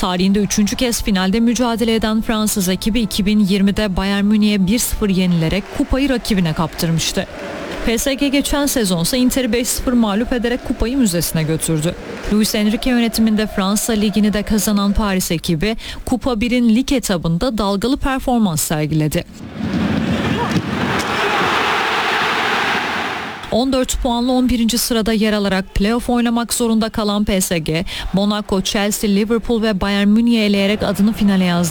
Tarihinde 3. kez finalde mücadele eden Fransız ekibi 2020'de Bayern Münih'e 1-0 yenilerek kupayı rakibine kaptırmıştı. PSG geçen sezonsa Inter'i 5-0 mağlup ederek kupayı müzesine götürdü. Luis Enrique yönetiminde Fransa Ligi'ni de kazanan Paris ekibi Kupa 1'in lig etabında dalgalı performans sergiledi. 14 puanla 11. sırada yer alarak playoff oynamak zorunda kalan PSG, Monaco, Chelsea, Liverpool ve Bayern Münih'i eleyerek adını finale yazdı.